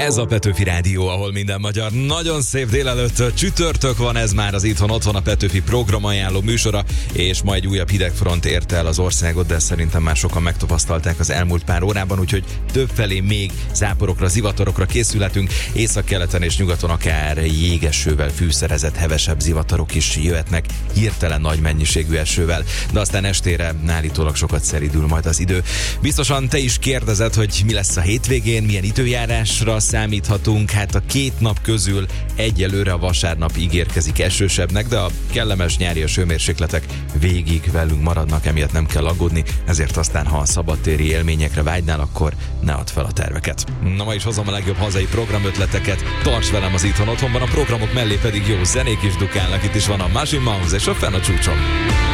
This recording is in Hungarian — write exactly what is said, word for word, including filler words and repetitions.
Ez a Petőfi Rádió, ahol minden magyar. Nagyon szép délelőtt, csütörtök van, ez már az Itthon Otthon, a Petőfi programajánló műsora, és ma egy újabb hidegfront érte el az országot, de szerintem már sokan megtapasztalták az elmúlt pár órában, úgyhogy többfelé még záporokra, zivatarokra készülhetünk. Északkeleten és nyugaton akár jégesővel fűszerezett hevesebb zivatarok is jöhetnek, hirtelen nagy mennyiségű esővel, de aztán estére állítólag sokat szelídül majd az idő. Biztosan te is kérdezed, hogy mi lesz a hétvégén, milyen időjárásra számíthatunk. Hát a két nap közül egyelőre a vasárnap ígérkezik esősebbnek, de a kellemes nyári hőmérsékletek végig velünk maradnak, emiatt nem kell aggódni, ezért aztán, ha a szabadtéri élményekre vágynál, akkor ne add fel a terveket. Na, ma is hozom a legjobb hazai programötleteket, tarts velem az Itthon Otthonban, a programok mellé pedig jó zenék is dukálnak. Itt is van a Machine Mouse és a Fenn a csúcson.